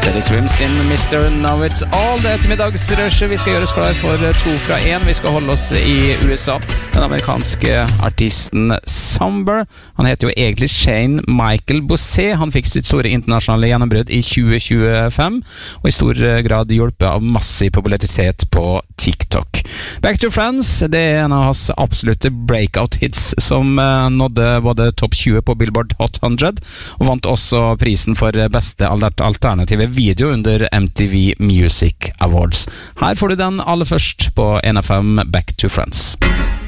Teddy Swims in Mr. Know It All. Det ettermiddagsrushet. Vi skal gjøre oss klar for 2 fra 1. Vi skal holde oss i USA. Den amerikanske artisten Somber. Han heter jo egentlig Shane Michael Bossé. Han fikk sitt store internasjonale gjennombrudd i 2025, og i stor grad hjulpet av massiv popularitet på TikTok. Back to Friends, det en av hans absolutte breakout hits som nådde både topp 20 på Billboard Hot 100, og vant også prisen for beste alternative video under MTV Music Awards. Her får du den aller først på NFM Back to Friends.